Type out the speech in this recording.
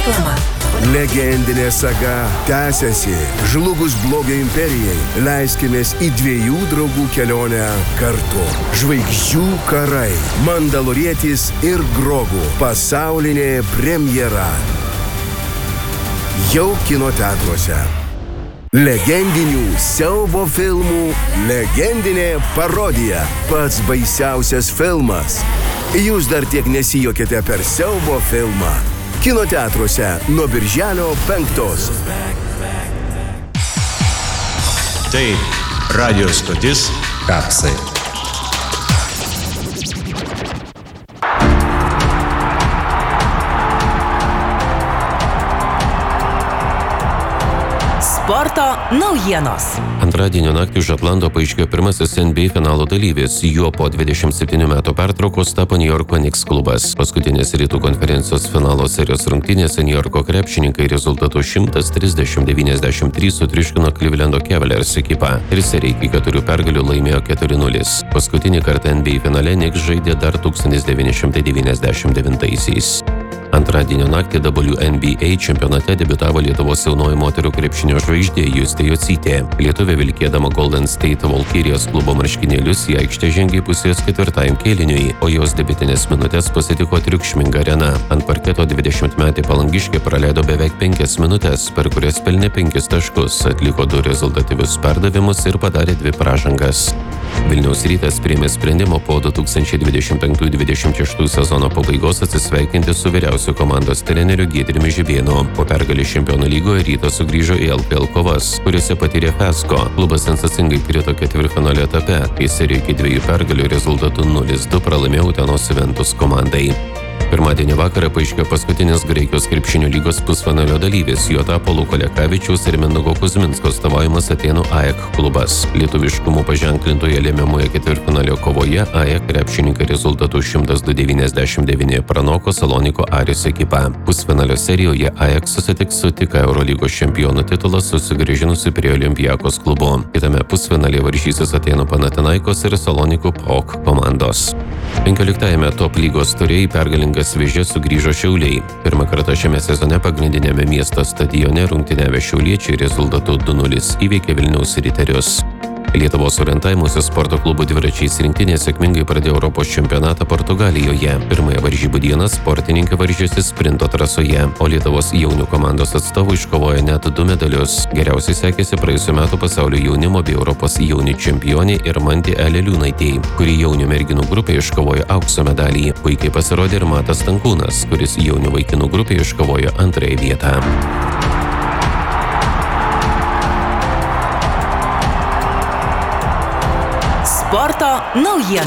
reklama. Legendinė saga tęsiasi. Žlugus blogio imperijai, leiskimės į dviejų draugų kelionę kartu. Žvaigždžių karai, Mandalorietis ir Grogu. Pasaulinė premjera. Jau kino teatruose. Legendinių siaubo filmų legendinė parodija. Pats baisiausias filmas. Jūs dar tiek nesijokėte per siaubo filmą. Kino teatruose nuo birželio 5. Tai radio stotis Kapsai. Sporto naujienos. Antradienio naktį už Atlanto paaiškėjo pirmasis NBA finalo dalyvis. Juo po 27 metų pertraukos tapo New Yorko Knicks klubas. Paskutinės rytų konferencijos finalo serijos rungtynėse New Yorko krepšininkai rezultatu 130-93 sutriuškino Clevelando Cavaliers ekipą ir seriją iki 4 pergalių laimėjo 4-0. Paskutinį kartą NBA finale Knicks žaidė dar 1999-aisiais. Antradienio naktį WNBA čempionate debiutavo Lietuvos jaunoji moterų krepšinio žvaigždė Justė Jocytė. Lietuvė vilkėdama Golden State Valkyrijos klubo marškinėlius į aikštę žengė pusės ketvirtajam kėliniui, o jos debiutinės minutės pasitiko triukšminga arena. Ant parketo 20-metė palangiškė praleido beveik 5 minutės, per kurias pelnė 5 taškus, atliko 2 rezultatyvius perdavimus ir padarė 2 pražangas. Vilniaus Rytas priėmė sprendimą po 2025-26 sezono pabaigos atsisveikinti su vyriausiu komandos treneriu Giedriumi Žibėnu. Po pergalės Čempionų lygoje Rytas sugrįžo į LKL kovas, kuriuose patyrė fiasko. Klubas sensacingai krito ketvirtfinalio etape, kai serijoje iki 2 pergalių rezultatu 0-2 pralaimėjo Utenos Juventus komandai. Pirmadienį vakarą paaiškėjo paskutinis Graikijos krepšinio lygos pusfinalio dalyvis. Juo tapo Luko Lekavičiaus ir Mindaugo Kuzminsko atstovaujamas Atėnų AEK klubas. Lietuviškumu paženklintoje lemiamoje ketvirtfinalio kovoje AEK krepšininkai rezultatu 102-99 pranoko Saloniko Aris ekipą. Pusfinalio serijoje AEK susitiks su tik Eurolygos čempionų titulą susigrąžinusiu prie Olympiakos klubu. Kitame pusfinalyje varžysis Atėnų Panathinaikos ir Salonikų PAOK komandos. 15-ame top lygos turėjai pergalingas Vėžės sugrįžo Šiauliai. Pirmą kartą šiame sezone pagrindinėme miesto stadione rungtyniavę šiauliečiai rezultatu 2-0 įveikė Vilniaus Riterius. Lietuvos orientavimuose sporto klubų dviračiais rinktinė sėkmingai pradėjo Europos čempionatą Portugalijoje. Pirmąją varžybų dieną sportininkai varžėsi sprinto trasoje, o Lietuvos jaunių komandos atstovų iškovojo net 2 medalius. Geriausiai sekėsi praėjusių metų pasaulio jaunimo bei Europos jaunių čempionė Irmantė Eleliūnaitė, kuri jaunių merginų grupėje iškovojo aukso medalį. Puikiai pasirodė ir Matas Tankūnas, kuris jaunių vaikinų grupėje iškovojo 2 vietą. Sporto naujienos.